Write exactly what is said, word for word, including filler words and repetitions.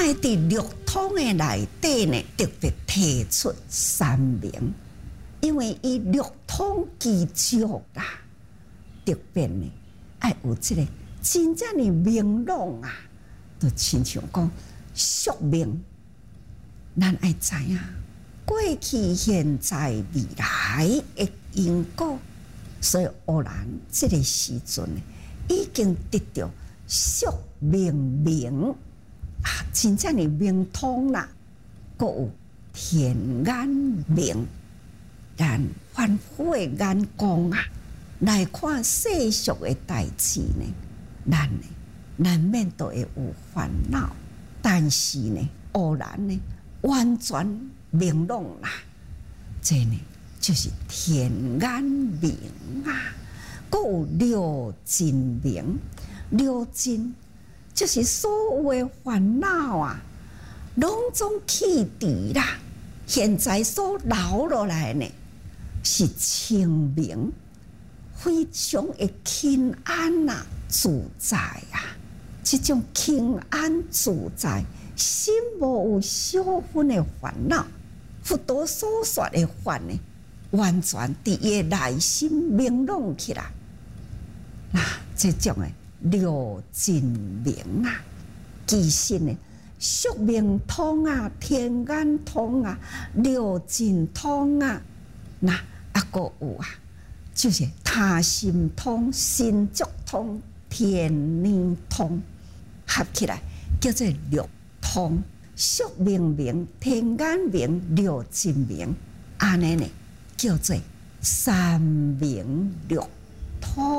会伫六通的内底呢，特别提出三明，因为伊六通基础啦，特别呢爱有这个真正的明朗啊，就亲像讲宿命，咱爱知影过去、现在、未来的因果，所以偶然这个时阵呢，已经得到宿命明。啊，真正的明通啦，阁有天眼明，咱凡夫的眼光啊，来看世俗的代志呢，咱呢难免都会有烦恼，但是呢，偶然呢，完全明朗啦，这呢就是天眼明啊，阁有六尽明，六尽。就是所有的烦恼啊，拢总去除啦。现在所留落来呢，是清明，非常的轻安啊，自在啊。这种轻安自在，心无有少分的烦恼，佛陀所说的法呢，完全伫伊内心明朗起来。那这种的。六尽明啊，其实呢，宿命通啊，天眼通啊，六尽通啊，那啊个有啊，就是他心通、心足通、天年通，合起来叫做六通。宿命明、天眼明、六尽明，安尼呢叫做三明六